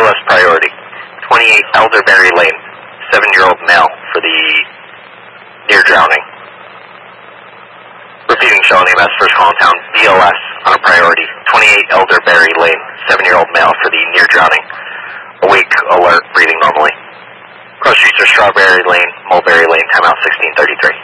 BOS priority. 28 Elderberry Lane, 7-year-old male for the near drowning. Repeating Shawnee EMS, first call in town, BOS on a priority. 28 Elderberry Lane, 7-year-old male for the near drowning. Awake, alert, breathing normally. Cross streets are Strawberry Lane, Mulberry Lane, timeout 1633.